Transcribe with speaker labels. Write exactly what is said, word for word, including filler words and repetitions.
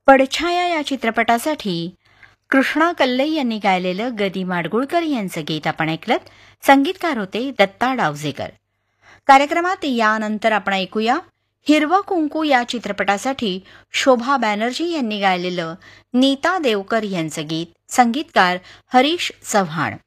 Speaker 1: पडछाया या चित्रपटासाठी कृष्णा कल्ले यांनी गायलेलं गदी माडगुळकर यांचं गीत आपण ऐकलं. संगीतकार होते दत्ता डावजेकर. कार्यक्रमात यानंतर आपण ऐकूया हिरवं कुंकू या चित्रपटासाठी शोभा बॅनर्जी यांनी गायलेलं नीता देवकर यांचं गीत. संगीतकार हरीश चव्हाण.